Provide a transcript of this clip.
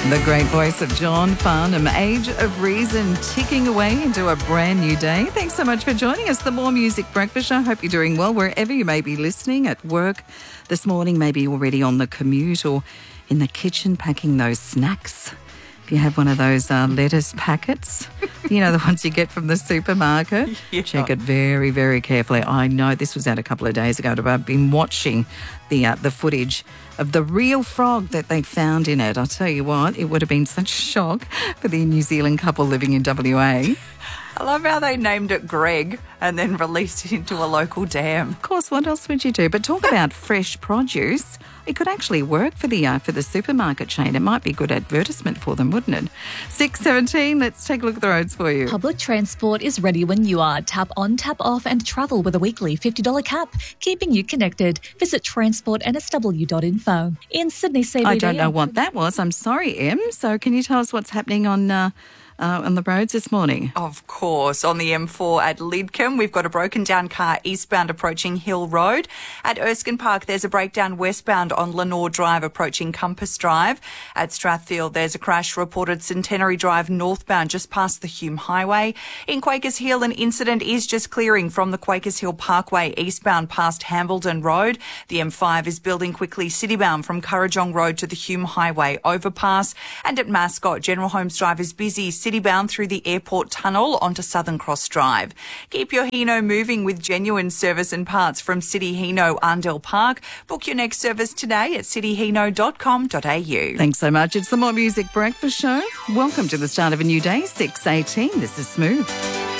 The great voice of John Farnham, Age of Reason, ticking away into a brand new day. Thanks so much for joining us. The More Music Breakfast Show. Hope you're doing well wherever you may be listening, at work this morning, maybe already on the commute or in the kitchen packing those snacks. If you have one of those lettuce packets, you know, the ones you get from the supermarket, check it very, very carefully. I know this was out a couple of days ago, but I've been watching the footage of the real frog that they found in it. I'll tell you what, it would have been such a shock for the New Zealand couple living in WA. I love how they named it Greg and then released it into a local dam. Of course, what else would you do? But talk about fresh produce. It could actually work for the supermarket chain. It might be good advertisement for them, wouldn't it? 6:17, let's take a look at the roads for you. Public transport is ready when you are. Tap on, tap off and travel with a weekly $50 cap, keeping you connected. Visit transportnsw.info. In Sydney CBD... I don't know what that was. I'm sorry, Em. So can you tell us what's happening on the roads this morning? Of course. On the M4 at Lidcombe, we've got a broken down car eastbound approaching Hill Road. At Erskine Park, there's a breakdown westbound on Lenore Drive approaching Compass Drive. At Strathfield, there's a crash reported Centenary Drive northbound just past the Hume Highway. In Quakers Hill, an incident is just clearing from the Quakers Hill Parkway eastbound past Hambledon Road. The M5 is building quickly citybound from Currajong Road to the Hume Highway overpass. And at Mascot, General Holmes Drive is busy citybound through the airport tunnel onto Southern Cross Drive. Keep your Hino moving with genuine service and parts from City Hino Arndell Park. Book your next service today at cityhino.com.au. Thanks so much. It's the More Music Breakfast Show. Welcome to the start of a new day, 6:18. This is Smooth.